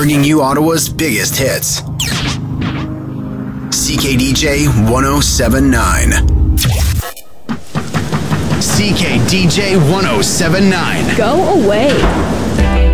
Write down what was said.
bringing you Ottawa's biggest hits. CKDJ 1079. CKDJ 1079. Go away.